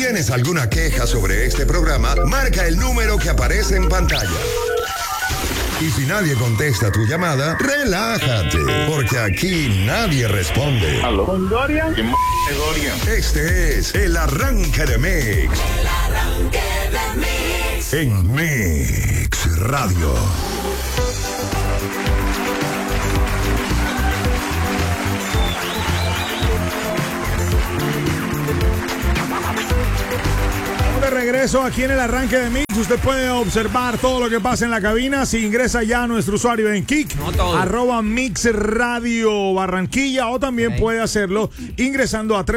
¿Tienes alguna queja sobre este programa? Marca el número que aparece en pantalla. Y si nadie contesta tu llamada, relájate, porque aquí nadie responde. ¿Aló? ¿Con Dorian? ¿Qué Dorian? Este es el arranque de Mix. El arranque de Mix. En Mix Radio. De regreso aquí en el arranque de Mix, usted puede observar todo lo que pasa en la cabina si ingresa ya a nuestro usuario en Kik, @Mix Radio Barranquilla, o también puede hacerlo ingresando a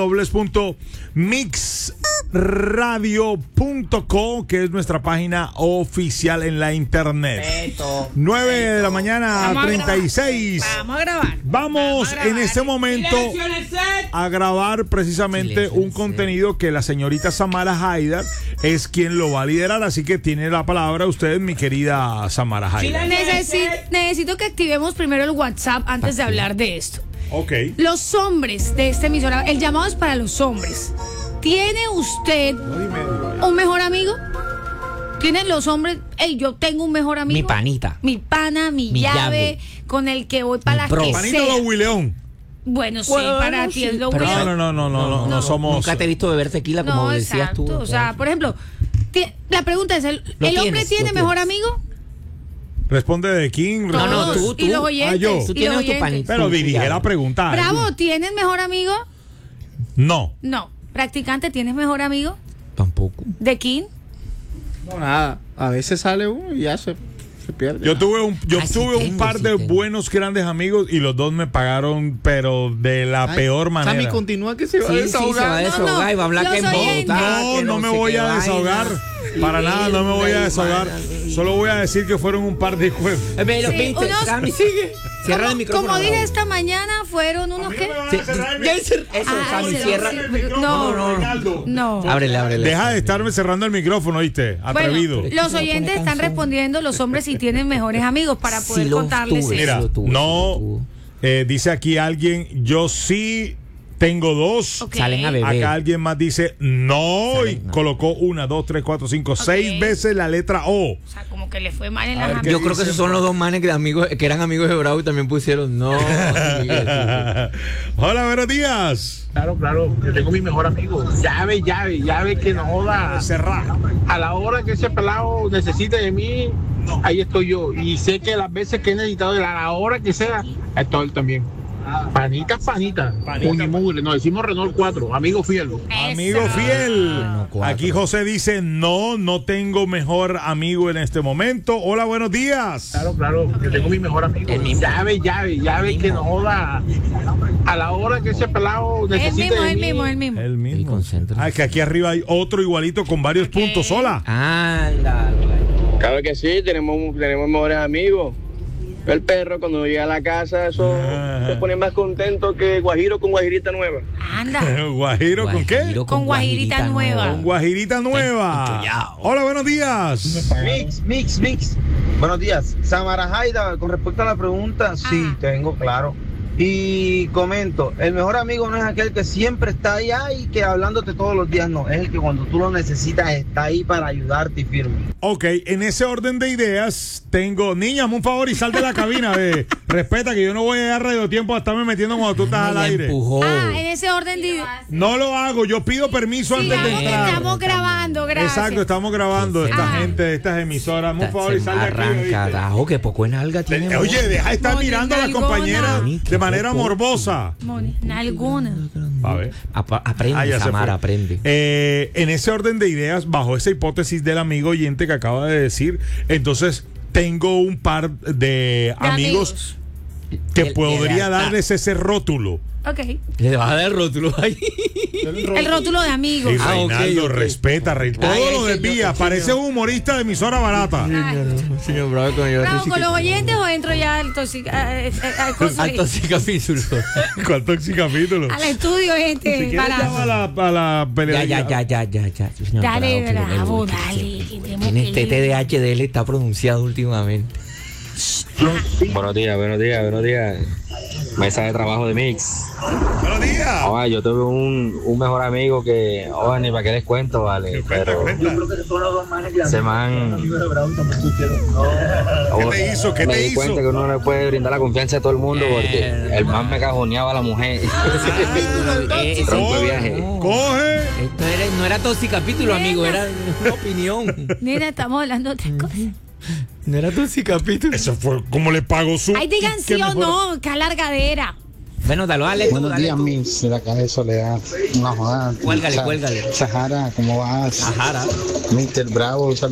www.mixradio.co, que es nuestra página oficial en la internet. 9 de la mañana, 36. Vamos a grabar. Vamos en este momento a grabar precisamente un contenido que la señorita Samara Haidar es quien lo va a liderar, así que tiene la palabra usted, mi querida Samara Haidar. Necesito que activemos primero el WhatsApp antes de hablar de esto. Ok. Los hombres de esta emisora, el llamado es para los hombres. ¿Tiene usted un mejor amigo? ¿Tienen los hombres? Hey, yo tengo un mejor amigo. Mi panita. Mi pana, mi llave, con el que voy para la que Panito sea. Don Willeón. Bueno, sí, para ti es lo Pero bueno. No somos. Nunca te he visto beber tequila como decías tú. O sea, por ejemplo, la pregunta es, ¿el hombre tiene mejor amigo? Responde de King. No, tú. Y los oyentes. yo. Tú tienes tu panita. Pero dirige la pregunta. Bravo, ¿tienes mejor amigo? No. No. ¿Practicante, tienes mejor amigo? Tampoco. ¿De King? No, nada. A veces sale uno y ya se pierde. Yo tuve un par de tengo. buenos grandes amigos y los dos me pagaron, pero de la peor manera. Sammy, continúa que se va a Sí, desahogar. se va a desahogar y va a hablar que en Bogotá. No, que no me sé voy qué a vaina. desahogar. Para nada, no me voy a desahogar. Solo voy a decir que fueron un par de juegos. Pero Sí, viste, unos- Sammy, sigue. Cierra el micrófono. Como dije bravo. esta mañana, fueron unos que... Sí, Eso, Sammy, cierra. No. Ábrele. Deja de estarme cerrando el micrófono, ¿oíste? Atrevido. Bueno, los oyentes están respondiendo, los hombres si tienen mejores amigos para poder Sí lo contarles tuve. eso. Mira, lo tuvo, no, lo dice aquí alguien, yo sí tengo dos. Ok. Salen a beber. Acá alguien más dice no Salen, y no. colocó 1, 2, 3, 4, 5, 6 veces la letra O. O sea, como que le fue mal en A ver, las ¿qué Yo creo que dicen? esos son los dos manes que eran amigos de Bravo y también pusieron no. Hola, buenos días. Claro, yo tengo mi mejor amigo. Llave que no joda. Cerrá. A la hora que ese pelado necesite de mí, ahí estoy yo. Y sé que las veces que he necesitado de él, a la hora que sea, estoy él también. Panita. Puñimugre. Nos decimos Renault 4, amigo fiel. Amigo fiel. Bueno, 4. Aquí José dice no tengo mejor amigo en este momento. Hola, buenos días. Claro, yo tengo mi mejor amigo. El mismo. Llave que no joda. A la hora que ese pelado necesite de mí. el mismo. El mismo. Y concéntrate. Ah, que aquí arriba hay otro igualito con varios puntos. Hola. Anda. Claro que sí, tenemos mejores amigos. El perro cuando llega a la casa, eso se pone más contento que Guajiro con Guajirita nueva. Anda. ¿Guajiro con qué? Con guajirita nueva. Con Guajirita nueva. Hola, buenos días. Mix. Buenos días. Samara Haida, con respecto a la pregunta, sí, tengo claro. Y comento, el mejor amigo no es aquel que siempre está ahí y que hablándote todos los días, no. Es el que cuando tú lo necesitas está ahí para ayudarte y firme. Ok, en ese orden de ideas, tengo... Niña, hazme un favor y sal de la cabina. Respeta que yo no voy a dar radio tiempo a estarme metiendo cuando tú estás al aire. Empujó. En ese orden de... No lo hago, yo pido permiso antes de entrar. Estamos grabando, gracias. Exacto, estamos grabando esta Ah. gente de estas emisoras. Hazme un favor y sal de aquí. ¿oíste? Carajo, que poco en alga tiene. Oye, deja de estar Moni, mirando a las nalgona. compañeras de manera poco. morbosa. Alguna. A ver. Aprende, Ya se Samara, fue. aprende. En ese orden de ideas, bajo esa hipótesis del amigo oyente que acaba de decir, entonces tengo un par de amigos que De podría lealtad. darles ese rótulo. Ok. Le vas a dar el rótulo ahí. El rótulo de amigos. Y Reinaldo, ok. respeta, todo Ay, lo señor, desvía. Parece un humorista de emisora barata. Señor Bravo, con yo. Bravo, ¿con los oyentes o entro ya al capítulo. ¿Cuál capítulo? al estudio, gente? Si quieres, Para- llama a la periodista. Ya. Señor Dale, Bravo, que no me Bravo, gusta, dale, que que tenemos Tiene que este ir. TDAH de él está pronunciado últimamente. Buenos días. Mesa de trabajo de Mix. Buenos días. Yo tuve un mejor amigo que, ni para qué les cuento, vale. Pero ese man. ¿Qué te di hizo? cuenta que uno no le puede brindar la confianza a todo el mundo porque el man me cajoneaba a la mujer. Coge. Esto no era toxicapítulo, amigo, era una opinión. Mira, estamos hablando de otras cosas. No era toxicapítulo. Eso fue como le pagó su. Ay, digan sí o no, qué alargadera. Bueno, dalo, Alex. Buenos días, Mix, de la calle de Soledad. Una jodada. Cuélgale. Sahara, ¿cómo vas? Sahara. Mr. Bravo,